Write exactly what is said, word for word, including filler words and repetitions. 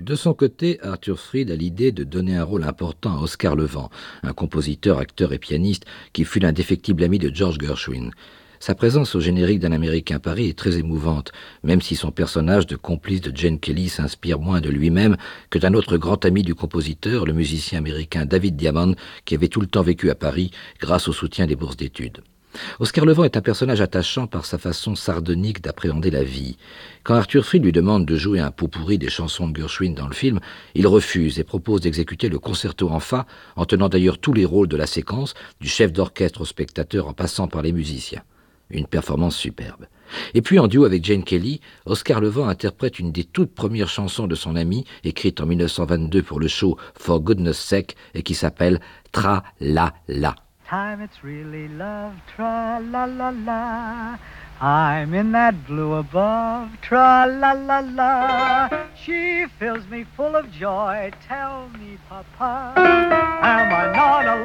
De son côté, Arthur Freed a l'idée de donner un rôle important à Oscar Levant, un compositeur, acteur et pianiste qui fut l'indéfectible ami de George Gershwin. Sa présence au générique d'Un Américain à Paris est très émouvante, même si son personnage de complice de Gene Kelly s'inspire moins de lui-même que d'un autre grand ami du compositeur, le musicien américain David Diamond, qui avait tout le temps vécu à Paris grâce au soutien des bourses d'études. Oscar Levant est un personnage attachant par sa façon sardonique d'appréhender la vie. Quand Arthur Freed lui demande de jouer un pot-pourri des chansons de Gershwin dans le film, il refuse et propose d'exécuter le concerto en fa, en tenant d'ailleurs tous les rôles de la séquence, du chef d'orchestre au spectateur en passant par les musiciens. Une performance superbe. Et puis en duo avec Gene Kelly, Oscar Levant interprète une des toutes premières chansons de son ami, écrite en mille neuf cent vingt-deux pour le show For Goodness Sake, et qui s'appelle Tra-la-la. Time it's really love, tra-la-la-la. I'm in that blue above, tra-la-la-la. She fills me full of joy, tell me, Papa, am I not a